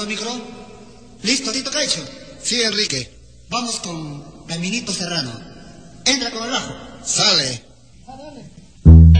¿Grabando el micro? ¿Listo, Tito Caicho? Sí, Enrique. Vamos con Caminito Serrano. Entra con el bajo. Sale.